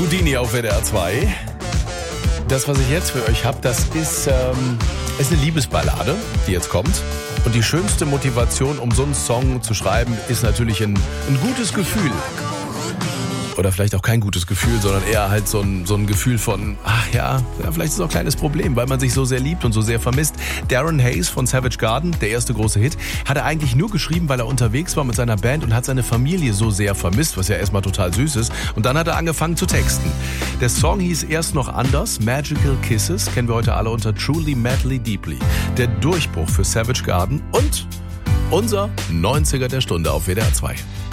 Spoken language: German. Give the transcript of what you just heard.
Blondini auf WDR 2. Das, was ich jetzt für euch habe, das ist eine Liebesballade, die jetzt kommt. Und die schönste Motivation, um so einen Song zu schreiben, ist natürlich ein gutes Gefühl. Oder vielleicht auch kein gutes Gefühl, sondern eher halt so ein Gefühl von, vielleicht ist es auch ein kleines Problem, weil man sich so sehr liebt und so sehr vermisst. Darren Hayes von Savage Garden, der erste große Hit, hat er eigentlich nur geschrieben, weil er unterwegs war mit seiner Band und hat seine Familie so sehr vermisst, was ja erstmal total süß ist. Und dann hat er angefangen zu texten. Der Song hieß erst noch anders, Magical Kisses, kennen wir heute alle unter Truly Madly Deeply. Der Durchbruch für Savage Garden und unser 90er der Stunde auf WDR 2.